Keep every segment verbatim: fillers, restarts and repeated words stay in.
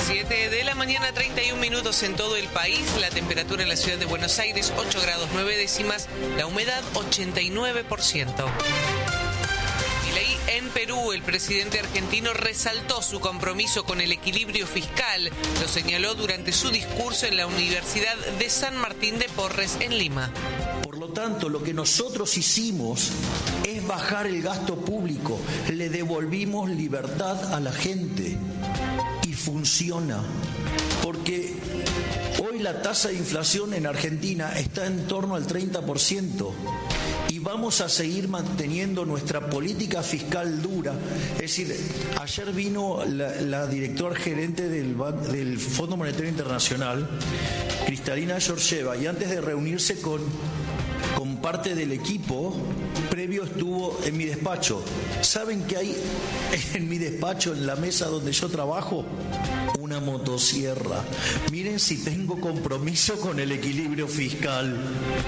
siete de la mañana, treinta y un minutos en todo el país. La temperatura en la ciudad de Buenos Aires, ocho grados nueve décimas. La humedad, ochenta y nueve por ciento. En Perú, el presidente argentino resaltó su compromiso con el equilibrio fiscal. Lo señaló durante su discurso en la Universidad de San Martín de Porres, en Lima. Por lo tanto, lo que nosotros hicimos es bajar el gasto público. Le devolvimos libertad a la gente. Y funciona. Porque hoy la tasa de inflación en Argentina está en torno al treinta por ciento. Y vamos a seguir manteniendo nuestra política fiscal dura. Es decir, ayer vino la, la directora gerente del, del Fondo Monetario Internacional, Kristalina Georgieva, y antes de reunirse con, con parte del equipo, previo estuvo en mi despacho. ¿Saben qué hay en mi despacho, en la mesa donde yo trabajo? Una motosierra. Miren si tengo compromiso con el equilibrio fiscal.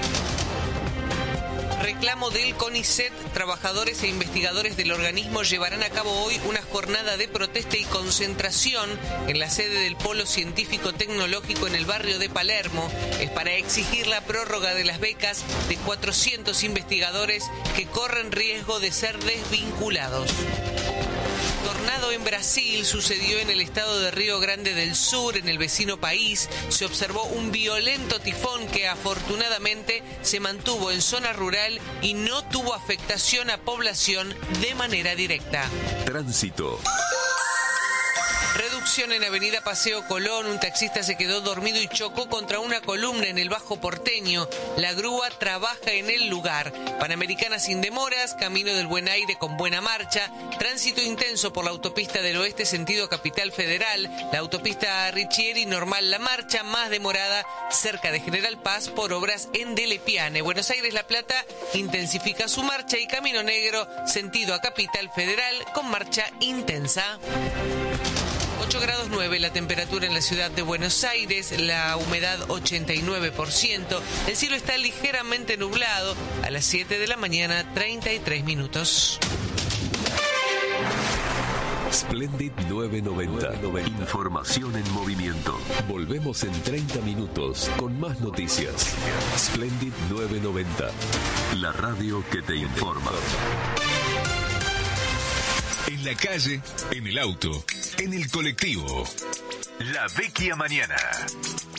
Reclamo del CONICET, trabajadores e investigadores del organismo llevarán a cabo hoy una jornada de protesta y concentración en la sede del Polo Científico Tecnológico en el barrio de Palermo. Es para exigir la prórroga de las becas de cuatrocientos investigadores que corren riesgo de ser desvinculados. Tornado en Brasil sucedió en el estado de Río Grande del Sur, en el vecino país. Se observó un violento tifón que afortunadamente se mantuvo en zona rural y no tuvo afectación a población de manera directa. Tránsito. Reducción en Avenida Paseo Colón. Un taxista se quedó dormido y chocó contra una columna en el Bajo Porteño. La grúa trabaja en el lugar. Panamericana sin demoras, Camino del Buen Aire con buena marcha. Tránsito intenso por la autopista del Oeste sentido Capital Federal. La autopista Richieri normal la marcha, más demorada cerca de General Paz por obras en Delepiane. Buenos Aires La Plata intensifica su marcha y Camino Negro sentido a Capital Federal con marcha intensa. ocho grados nueve la temperatura en la ciudad de Buenos Aires, la humedad ochenta y nueve por ciento. El cielo está ligeramente nublado. A las siete de la mañana, treinta y tres minutos. Splendid nueve noventa. Información en movimiento. Volvemos en treinta minutos con más noticias. Splendid nueve noventa. La radio que te informa. En la calle, en el auto, en el colectivo. La Vecchia Mañana.